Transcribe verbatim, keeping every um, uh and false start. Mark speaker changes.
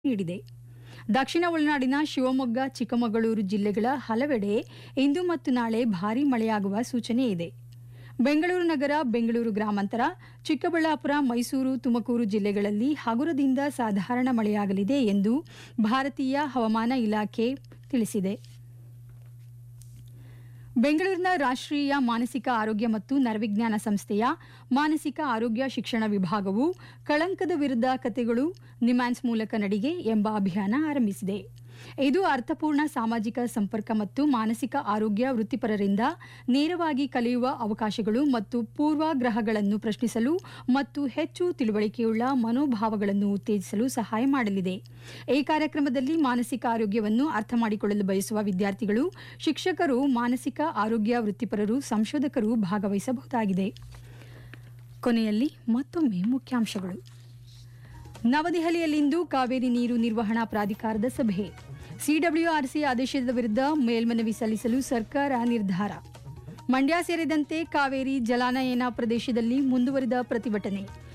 Speaker 1: ನೀಡಿದೆ. ದಕ್ಷಿಣ ಒಳನಾಡಿನ ಶಿವಮೊಗ್ಗ, ಚಿಕ್ಕಮಗಳೂರು ಜಿಲ್ಲೆಗಳ ಹಲವೆಡೆ ಇಂದು ಮತ್ತು ನಾಳೆ ಭಾರೀ ಮಳೆಯಾಗುವ ಸೂಚನೆ ಇದೆ. ಬೆಂಗಳೂರು ನಗರ, ಬೆಂಗಳೂರು ಗ್ರಾಮಾಂತರ, ಚಿಕ್ಕಬಳ್ಳಾಪುರ, ಮೈಸೂರು, ತುಮಕೂರು ಜಿಲ್ಲೆಗಳಲ್ಲಿ ಹಗುರದಿಂದ ಸಾಧಾರಣ ಮಳೆಯಾಗಲಿದೆ ಎಂದು ಭಾರತೀಯ ಹವಾಮಾನ ಇಲಾಖೆ ತಿಳಿಸಿದೆ. ಬೆಂಗಳೂರಿನ ರಾಷ್ಟ್ರೀಯ ಮಾನಸಿಕ ಆರೋಗ್ಯ ಮತ್ತು ನರವಿಜ್ಞಾನ ಸಂಸ್ಥೆಯ ಮಾನಸಿಕ ಆರೋಗ್ಯ ಶಿಕ್ಷಣ ವಿಭಾಗವು ಕಳಂಕದ ವಿರುದ್ಧ ಕಥೆಗಳು ನಿಮ್ಯಾನ್ಸ್ ಮೂಲಕ ನಡಿಗೆ ಎಂಬ ಅಭಿಯಾನ ಆರಂಭಿಸಿದೆ. ಇದು ಅರ್ಥಪೂರ್ಣ ಸಾಮಾಜಿಕ ಸಂಪರ್ಕ ಮತ್ತು ಮಾನಸಿಕ ಆರೋಗ್ಯ ವೃತ್ತಿಪರರಿಂದ ನೇರವಾಗಿ ಕಲಿಯುವ ಅವಕಾಶಗಳು ಮತ್ತು ಪೂರ್ವಾಗ್ರಹಗಳನ್ನು ಪ್ರಶ್ನಿಸಲು ಮತ್ತು ಹೆಚ್ಚು ತಿಳುವಳಿಕೆಯುಳ್ಳ ಮನೋಭಾವಗಳನ್ನು ಉತ್ತೇಜಿಸಲು ಸಹಾಯ ಮಾಡಲಿದೆ. ಈ ಕಾರ್ಯಕ್ರಮದಲ್ಲಿ ಮಾನಸಿಕ ಆರೋಗ್ಯವನ್ನು ಅರ್ಥ ಮಾಡಿಕೊಳ್ಳಲು ಬಯಸುವ ವಿದ್ಯಾರ್ಥಿಗಳು, ಶಿಕ್ಷಕರು, ಮಾನಸಿಕ ಆರೋಗ್ಯ ವೃತ್ತಿಪರರು, ಸಂಶೋಧಕರು ಭಾಗವಹಿಸಬಹುದಾಗಿದೆ. ಕೊನೆಯಲ್ಲಿ ಮತ್ತೊಮ್ಮೆ ಮುಖ್ಯಾಂಶಗಳು. ನವದೆಹಲಿಯಲ್ಲಿಂದು ಕಾವೇರಿ ನೀರು ನಿರ್ವಹಣಾ ಪ್ರಾಧಿಕಾರದ ಸಭೆ. ಸಿಡಬ್ಲ್ಯೂಆರ್ಸಿ ಆದೇಶದ ವಿರುದ್ಧ ಮೇಲ್ಮನವಿ ಸಲ್ಲಿಸಲು ಸರ್ಕಾರ ನಿರ್ಧಾರ. ಮಂಡ್ಯ ಸೇರಿದಂತೆ ಕಾವೇರಿ ಜಲಾನಯನ ಪ್ರದೇಶದಲ್ಲಿ ಮುಂದುವರಿದ ಪ್ರತಿಭಟನೆ.